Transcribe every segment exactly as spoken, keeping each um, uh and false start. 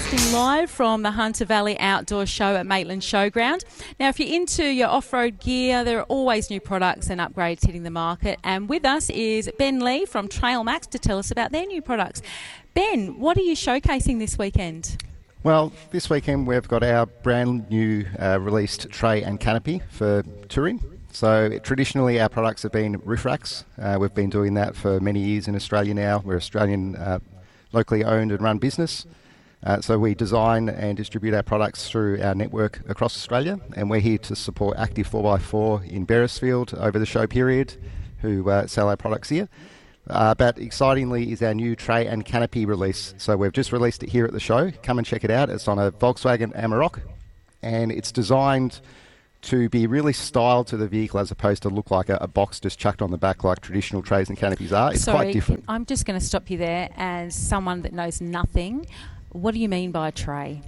broadcasting live from the Hunter Valley Outdoor Show at Maitland Showground. Now, if you're into your off-road gear, there are always new products and upgrades hitting the market. And with us is Ben Lee from TrailMax to tell us about their new products. Ben, what are you showcasing this weekend? Well, this weekend we've got our brand new uh, released tray and canopy for touring. So traditionally our products have been roof racks. Uh, we've been doing that for many years in Australia now. We're Australian uh, locally owned and run business. Uh, so we design and distribute our products through our network across Australia, and we're here to support Active four by four in Beresfield over the show period, who uh, sell our products here. Uh, but excitingly is our new tray and canopy release. So we've just released it here at the show. Come and check it out. It's on a Volkswagen Amarok, and it's designed to be really styled to the vehicle as opposed to look like a, a box just chucked on the back like traditional trays and canopies are. It's Sorry, quite different. I'm just going to stop you there. As someone that knows nothing, what do you mean by a tray?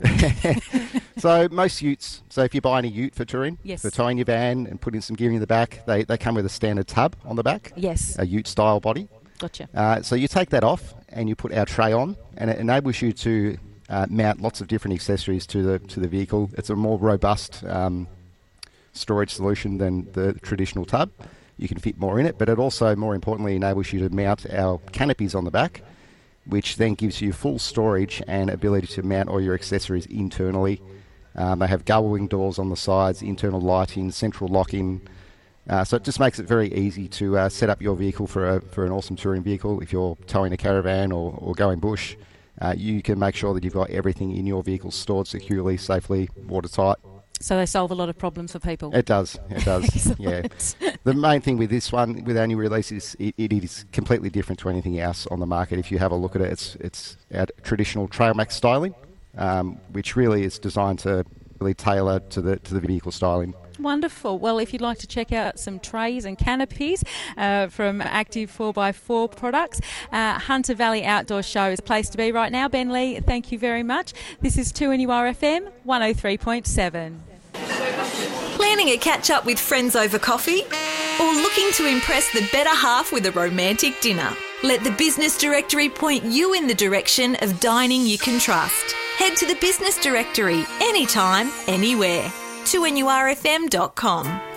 So most utes, so if you're buying a ute for touring, Yes. for towing your van and putting some gear in the back, they, they come with a standard tub on the back, Yes. a ute style body. Gotcha. Uh, so you take that off and you put our tray on, and it enables you to uh, mount lots of different accessories to the to the vehicle. It's a more robust um, storage solution than the traditional tub. You can fit more in it, but it also, more importantly, enables you to mount our canopies on the back, which then gives you full storage and ability to mount all your accessories internally. Um, they have gull wing doors on the sides, internal lighting, central locking. Uh, so it just makes it very easy to uh, set up your vehicle for a, for an awesome touring vehicle. If you're towing a caravan or, or going bush, uh, you can make sure that you've got everything in your vehicle stored securely, safely, watertight. So they solve a lot of problems for people. It does, it does, yeah. The main thing with this one, with our new release, is it, it is completely different to anything else on the market. If you have a look at it, it's it's our traditional TrailMax styling, um, which really is designed to really tailor to the to the vehicle styling. Wonderful. Well, if you'd like to check out some trays and canopies uh, from Active four by four products, uh, Hunter Valley Outdoor Show is a place to be right now. Ben Lee, thank you very much. This is two N U R F M one oh three point seven. Planning a catch-up with friends over coffee? Or looking to impress the better half with a romantic dinner? Let the Business Directory point you in the direction of dining you can trust. Head to the Business Directory anytime, anywhere. two N U R F M dot com.